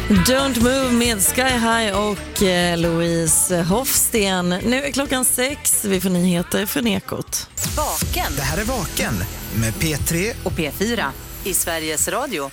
Don't Move med Sky High och Louise Hofsten. Nu är klockan 6. Vi får nyheter från Ekot. Vaken. Det här är Vaken med P3 och P4 i Sveriges Radio.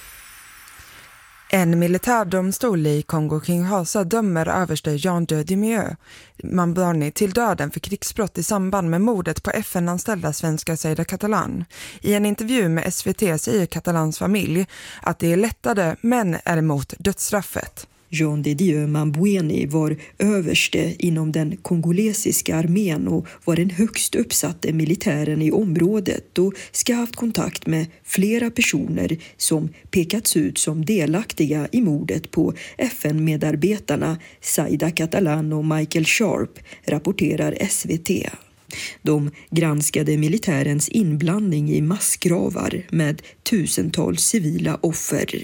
En militärdomstol i Kongo-Kinshasa dömer överste Jean de Dimieux Mambani till döden för krigsbrott i samband med mordet på FN-anställda svenska Zaida Catalan. I en intervju med SVT säger Catalans familj att det är lättade men är emot dödsstraffet. Jean de Dieu Mambweni var överste inom den kongolesiska armén och var den högst uppsatte militären i området och ska ha haft kontakt med flera personer som pekats ut som delaktiga i mordet på FN-medarbetarna Zaida Catalan och Michael Sharp, rapporterar SVT. De granskade militärens inblandning i massgravar med tusentals civila offer.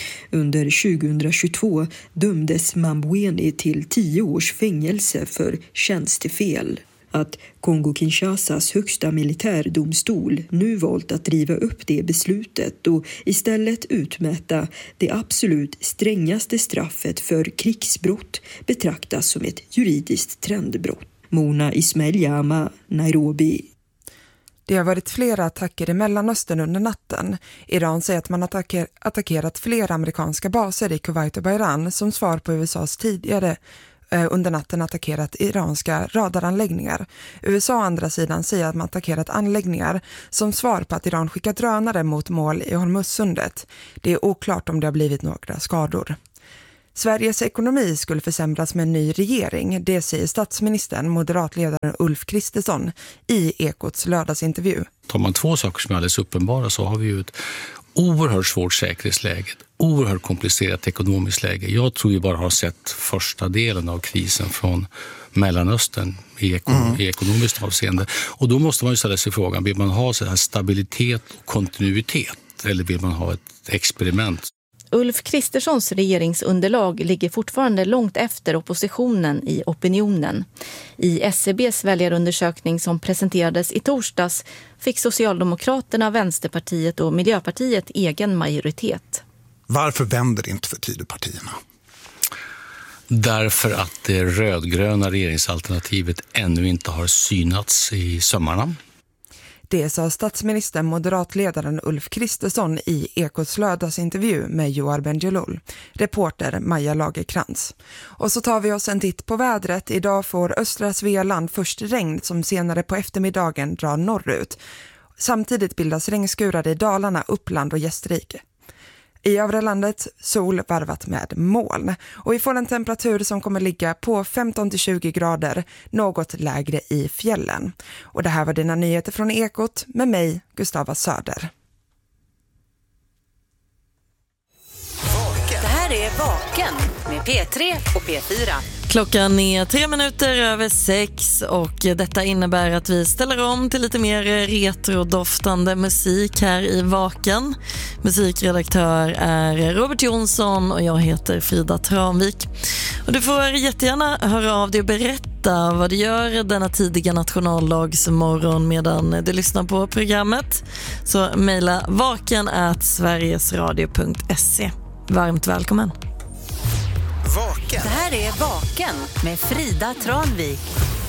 Under 2022 dömdes Mambweni till 10 års fängelse för tjänstefel. Att Kongo-Kinshasas högsta militärdomstol nu valt att riva upp det beslutet och istället utmäta det absolut strängaste straffet för krigsbrott betraktas som ett juridiskt trendbrott. Mona Ismail-Jama, Nairobi. Det har varit flera attacker i Mellanöstern under natten. Iran säger att man attackerat flera amerikanska baser i Kuwait och Bahrain som svar på USAs tidigare under natten attackerat iranska radaranläggningar. USA å andra sidan säger att man attackerat anläggningar som svar på att Iran skickat drönare mot mål i Hormuzsundet. Det är oklart om det har blivit några skador. Sveriges ekonomi skulle försämras med en ny regering, det säger statsministern, moderatledaren Ulf Kristersson i Ekots lördagsintervju. Tar man två saker som är alldeles uppenbara så har vi ju ett oerhört svårt säkerhetsläge, ett oerhört komplicerat ekonomiskt läge. Jag tror vi bara har sett första delen av krisen från Mellanöstern i ekonomiskt avseende. Och då måste man ju ställa sig frågan, vill man ha så här stabilitet och kontinuitet eller vill man ha ett experiment? Ulf Kristerssons regeringsunderlag ligger fortfarande långt efter oppositionen i opinionen. I SCBs väljarundersökning som presenterades i torsdags fick Socialdemokraterna, Vänsterpartiet och Miljöpartiet egen majoritet. Varför vänder inte för Tidöpartierna? Därför att det rödgröna regeringsalternativet ännu inte har synats i sömmarna. Det sa statsministern, moderatledaren Ulf Kristersson i Ekots lördagsintervju med Joar Bendjelloul, reporter Maja Lagerkrans. Och så tar vi oss en titt på vädret. Idag får östra Svealand först regn som senare på eftermiddagen drar norrut. Samtidigt bildas regnskurar i Dalarna, Uppland och Gästrike. I övre landet sol varvat med moln. Och vi får en temperatur som kommer ligga på 15-20 grader, något lägre i fjällen. Och det här var dina nyheter från Ekot med mig, Gustava Söder. Det här är Vaken med P3 och P4. Klockan är 3 minuter över 6 och detta innebär att vi ställer om till lite mer retrodoftande musik här i Vaken. Musikredaktör är Robert Jonsson och jag heter Frida Tranvik. Och du får jättegärna höra av dig och berätta vad du gör denna tidiga nationaldagsmorgon medan du lyssnar på programmet. Så mejla vaken@sverigesradio.se. Varmt välkommen. Det här är Vaken med Frida Tranvik.